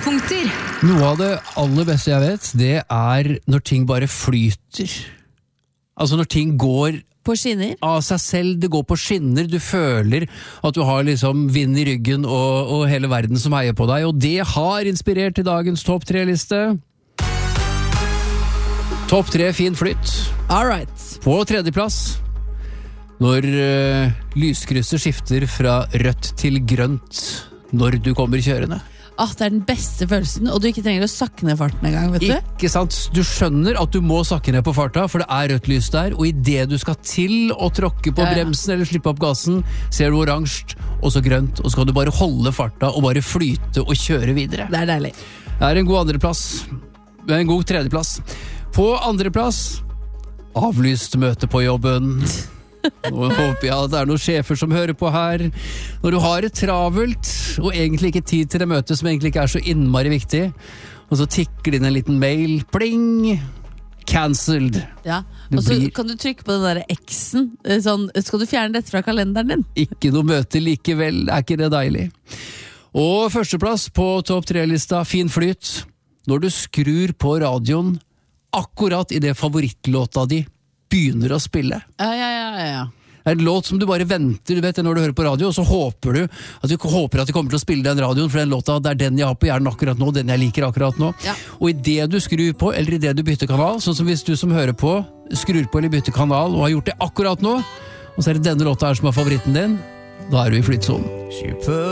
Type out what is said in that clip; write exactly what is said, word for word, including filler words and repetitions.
Høydepunkter. Noe av det aller beste jeg vet, det er når ting bare flyter. Altså når ting går på skinner? Av seg selv, det går på skinner, du føler at du har liksom vind i ryggen og, og hele verden som heier på deg, og det har inspirert til dagens topp tre-liste. Topp tre fin flytt. All right. På tredjeplass, når uh, lyskrysset skifter fra rødt til grønt når du kommer kjørende. Ah, det er den beste følelsen, og du ikke trenger å sakke ned farten en gang, vet du? Ikke sant? Du skjønner at du må sakke ned på farta, for det er rødt lys der, og i det du skal til å tråkke på ja, ja. bremsen eller slippe opp gassen, ser du oransje, og så grønt, og så skal du bare holde farta og bare flyte og kjøre videre. Det er deilig. Det er en god andreplass. En god tredjeplass. På andreplass, avlyst møte på jobben. Nå håper jeg at det er noen sjefer som hører på her. Når du har et travelt og egentlig ikke tid til det møtet som egentlig ikke er så innmari viktig, og så tikker det inn en liten mail, pling, cancelled. Ja, og så blir... kan du trykke på den der X-en, sånn, skal du fjerne dette fra kalenderen din? Ikke noe møte likevel, er ikke det deilig? Og førsteplass på topp tre-lista, fin flyt, når du skrur på radioen akkurat i det favorittlåta di begynner å spille. Ja, ja, ja, ja. Det er en låt som du bare venter, du vet når du hører på radio, og så håper du at du håper at de kommer til å spille den radioen, for den låta, det er den jeg har på hjernen akkurat nå, den jeg liker akkurat nå. Ja. Og i det du skrur på, eller i det du bytter kanal, sånn som hvis du som hører på, skrur på eller bytter kanal, og har gjort det akkurat nå, og så er det denne låta her som er favoritten din, da er du i flyttsonen.